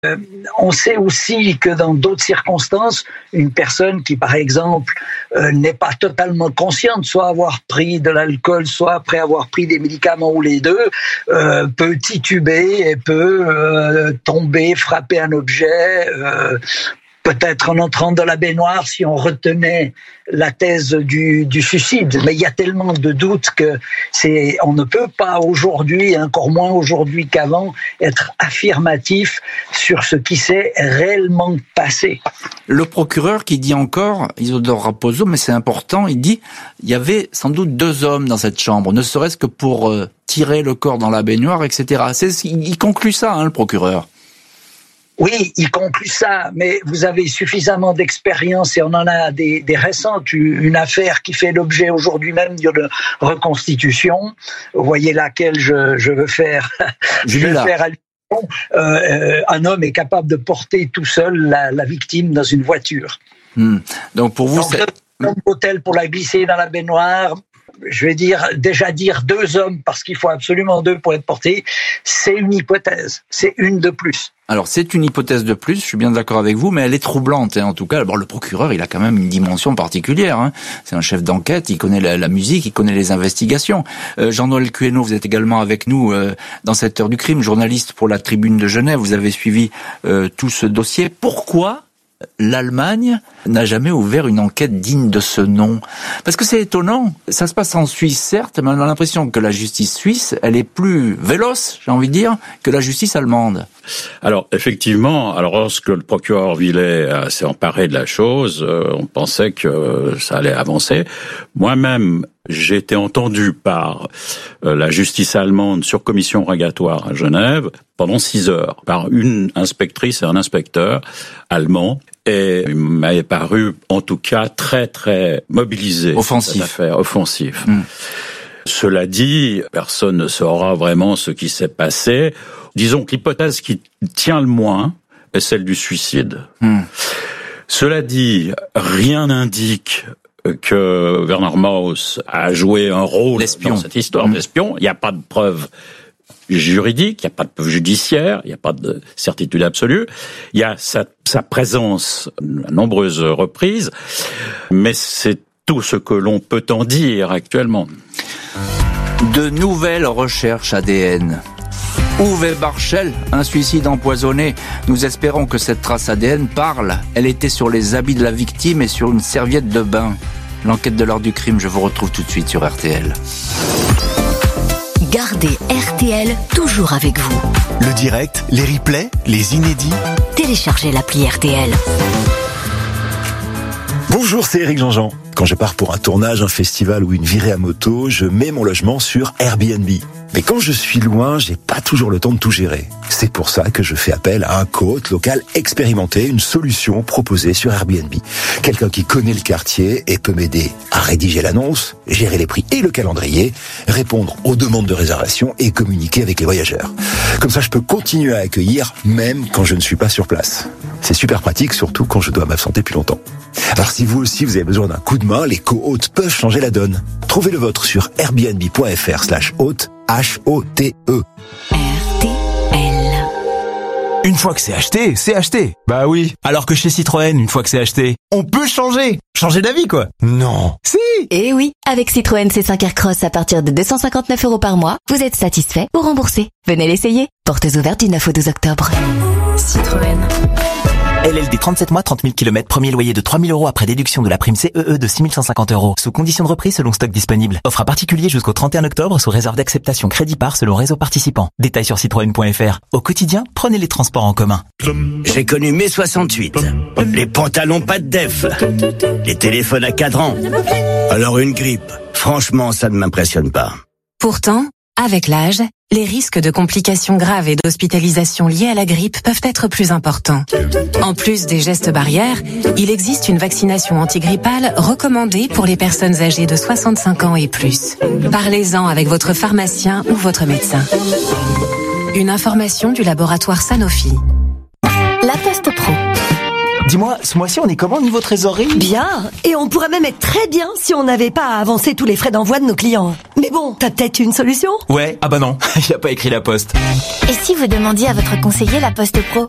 On sait aussi que dans d'autres circonstances, une personne qui, par exemple, n'est pas totalement consciente, soit avoir pris de l'alcool, soit après avoir pris des médicaments ou les deux, peut tituber et peut tomber, frapper un objet, peut-être en entrant dans la baignoire si on retenait la thèse du suicide. Mais il y a tellement de doutes que on ne peut pas aujourd'hui, encore moins aujourd'hui qu'avant, être affirmatif sur ce qui s'est réellement passé. Le procureur qui dit encore, Isidore Raposo, mais c'est important, il dit il y avait sans doute 2 hommes dans cette chambre, ne serait-ce que pour tirer le corps dans la baignoire, etc. Il conclut ça, le procureur. Oui, il conclut ça, mais vous avez suffisamment d'expérience et on en a des récentes. Une affaire qui fait l'objet aujourd'hui même d'une reconstitution. Vous voyez laquelle je veux faire. Allusion. Un homme est capable de porter tout seul la victime dans une voiture. Donc pour vous, c'est un hôtel pour la glisser dans la baignoire. Je vais dire 2 hommes parce qu'il faut absolument 2 pour être porté. C'est une hypothèse. C'est une de plus. Alors, c'est une hypothèse de plus, je suis bien d'accord avec vous, mais elle est troublante, en tout cas. D'abord, le procureur, il a quand même une dimension particulière, C'est un chef d'enquête, il connaît la musique, il connaît les investigations. Jean-Noël Cueno, vous êtes également avec nous dans cette heure du crime, journaliste pour la Tribune de Genève, vous avez suivi tout ce dossier. Pourquoi l'Allemagne n'a jamais ouvert une enquête digne de ce nom? Parce que c'est étonnant. Ça se passe en Suisse, certes, mais on a l'impression que la justice suisse, elle est plus véloce, j'ai envie de dire, que la justice allemande. Alors, effectivement, lorsque le procureur Villet s'est emparé de la chose, on pensait que ça allait avancer. Moi-même, j'ai été entendu par la justice allemande sur commission rogatoire à Genève pendant 6 heures, par une inspectrice et un inspecteur allemand. Et il m'avait paru, en tout cas, très, très mobilisé. Offensif. Offensif. Cela dit, personne ne saura vraiment ce qui s'est passé. Disons que l'hypothèse qui tient le moins est celle du suicide. Cela dit, rien n'indique que Werner Mauss a joué un rôle dans cette histoire d'espion. Il n'y a pas de preuve juridique, il n'y a pas de preuve judiciaire, il n'y a pas de certitude absolue. Il y a sa présence à nombreuses reprises, mais c'est tout ce que l'on peut en dire actuellement. De nouvelles recherches ADN. Uwe Barschel, un suicide empoisonné. Nous espérons que cette trace ADN parle. Elle était sur les habits de la victime et sur une serviette de bain. L'enquête de l'heure du crime, je vous retrouve tout de suite sur RTL. Gardez RTL toujours avec vous. Le direct, les replays, les inédits. Téléchargez l'appli RTL. Bonjour, c'est Éric Jean-Jean. Quand je pars pour un tournage, un festival ou une virée à moto, je mets mon logement sur Airbnb. Mais quand je suis loin, j'ai pas toujours le temps de tout gérer. C'est pour ça que je fais appel à un coach local expérimenté, une solution proposée sur Airbnb. Quelqu'un qui connaît le quartier et peut m'aider à rédiger l'annonce, gérer les prix et le calendrier, répondre aux demandes de réservation et communiquer avec les voyageurs. Comme ça, je peux continuer à accueillir même quand je ne suis pas sur place. C'est super pratique, surtout quand je dois m'absenter plus longtemps. Alors si vous aussi vous avez besoin d'un coup de main, les co-hôtes peuvent changer la donne. Trouvez le vôtre sur airbnb.fr/hôte, H-O-T-E. RTL. Une fois que c'est acheté, c'est acheté. Bah oui. Alors que chez Citroën, une fois que c'est acheté, on peut changer. Changer d'avis, quoi. Non. Si. Eh oui. Avec Citroën C5 Aircross à partir de 259 € par mois, vous êtes satisfait ou remboursé. Venez l'essayer. Portes ouvertes du 9 au 12 octobre. Citroën. LLD 37 mois, 30 000 km, premier loyer de 3 000 € après déduction de la prime CEE de 6 150 €. Sous conditions de reprise selon stock disponible. Offre à particulier jusqu'au 31 octobre sous réserve d'acceptation crédit par selon réseau participant. Détails sur citroën.fr. Au quotidien, prenez les transports en commun. J'ai connu mai 68. Les pantalons pas de def. Les téléphones à cadran. Alors une grippe. Franchement, ça ne m'impressionne pas. Pourtant, avec l'âge, les risques de complications graves et d'hospitalisation liées à la grippe peuvent être plus importants. En plus des gestes barrières, il existe une vaccination antigrippale recommandée pour les personnes âgées de 65 ans et plus. Parlez-en avec votre pharmacien ou votre médecin. Une information du laboratoire Sanofi. La Poste Pro. Dis-moi, ce mois-ci, on est comment niveau trésorerie ? Bien, et on pourrait même être très bien si on n'avait pas à avancer tous les frais d'envoi de nos clients. Mais bon, t'as peut-être une solution ? Ouais, ah bah non, il a pas écrit la Poste. Et si vous demandiez à votre conseiller la Poste Pro ?